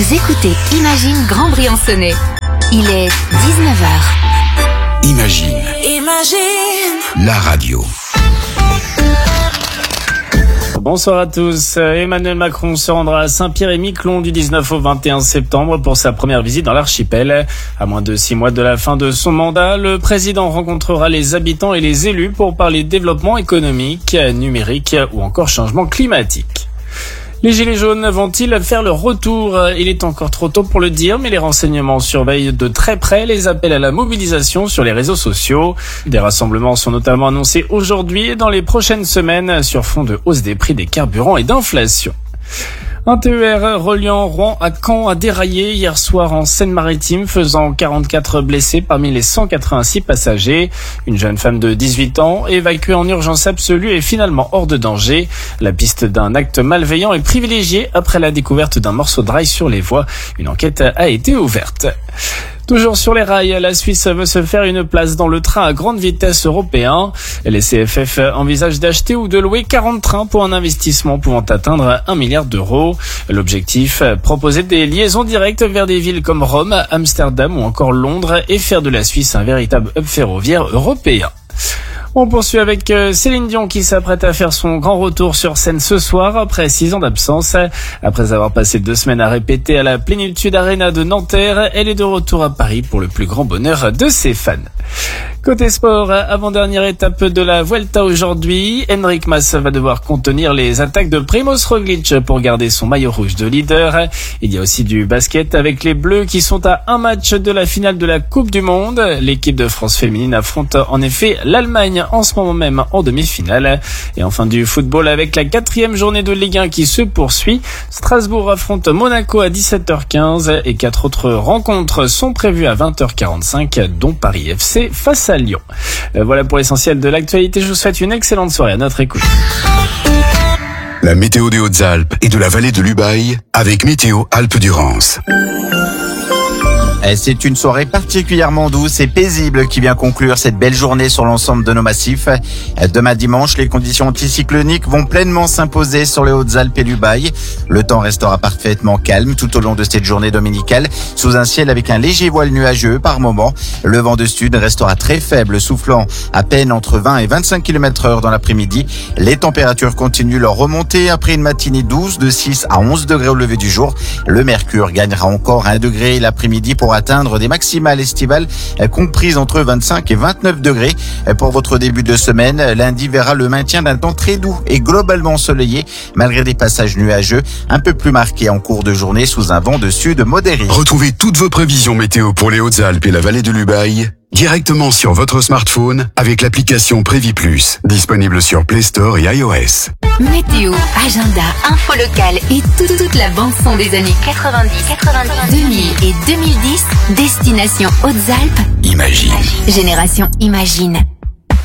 Vous écoutez Imagine Grand Briançonnet. Il est 19h. Imagine. La radio. Bonsoir à tous. Emmanuel Macron se rendra à Saint-Pierre-et-Miquelon du 19 au 21 septembre pour sa première visite dans l'archipel. À moins de 6 mois de la fin de son mandat, le président rencontrera les habitants et les élus pour parler développement économique, numérique ou encore changement climatique. Les Gilets jaunes vont-ils faire leur retour ? Il est encore trop tôt pour le dire, mais les renseignements surveillent de très près les appels à la mobilisation sur les réseaux sociaux. Des rassemblements sont notamment annoncés aujourd'hui et dans les prochaines semaines sur fond de hausse des prix des carburants et d'inflation. Un TER reliant Rouen à Caen a déraillé hier soir en Seine-Maritime, faisant 44 blessés parmi les 186 passagers. Une jeune femme de 18 ans, évacuée en urgence absolue, est finalement hors de danger. La piste d'un acte malveillant est privilégiée après la découverte d'un morceau de rail sur les voies. Une enquête a été ouverte. Toujours sur les rails, la Suisse veut se faire une place dans le train à grande vitesse européen. Les CFF envisagent d'acheter ou de louer 40 trains pour un investissement pouvant atteindre 1 milliard d'euros. L'objectif, proposer des liaisons directes vers des villes comme Rome, Amsterdam ou encore Londres et faire de la Suisse un véritable hub ferroviaire européen. On poursuit avec Céline Dion qui s'apprête à faire son grand retour sur scène ce soir après 6 ans d'absence. Après avoir passé 2 semaines à répéter à la Plénitude Arena de Nanterre, elle est de retour à Paris pour le plus grand bonheur de ses fans. Côté sport, avant-dernière étape de la Vuelta aujourd'hui, Enric Mas va devoir contenir les attaques de Primož Roglič pour garder son maillot rouge de leader. Il y a aussi du basket avec les Bleus qui sont à un match de la finale de la Coupe du Monde. L'équipe de France féminine affronte en effet l'Allemagne en ce moment même en demi-finale. Et enfin du football avec la 4e journée de Ligue 1 qui se poursuit. Strasbourg affronte Monaco à 17h15 et 4 autres rencontres sont prévues à 20h45 dont Paris FC face à Lyon. Voilà pour l'essentiel de l'actualité. Je vous souhaite une excellente soirée à notre écoute. La météo des Hautes-Alpes et de la vallée de l'Ubaye avec Météo Alpes-Durance. C'est une soirée particulièrement douce et paisible qui vient conclure cette belle journée sur l'ensemble de nos massifs. Demain dimanche, les conditions anticycloniques vont pleinement s'imposer sur les Hautes-Alpes et l'Ubaye. Le temps restera parfaitement calme tout au long de cette journée dominicale, sous un ciel avec un léger voile nuageux par moment. Le vent de sud restera très faible, soufflant à peine entre 20 et 25 km/h dans l'après-midi. Les températures continuent leur remontée après une matinée douce de 6 à 11 degrés au lever du jour. Le mercure gagnera encore 1 degré l'après-midi pour atteindre des maximales estivales comprises entre 25 et 29 degrés. Pour votre début de semaine, lundi verra le maintien d'un temps très doux et globalement ensoleillé, malgré des passages nuageux un peu plus marqués en cours de journée sous un vent de sud modéré. Retrouvez toutes vos prévisions météo pour les Hautes-Alpes et la vallée de l'Ubaye directement sur votre smartphone avec l'application Prévis Plus, disponible sur Play Store et iOS. Météo, agenda, info locale et toute la bande-son des années 90, 2000 et 2010, destination Hautes-Alpes. Imagine. Génération Imagine.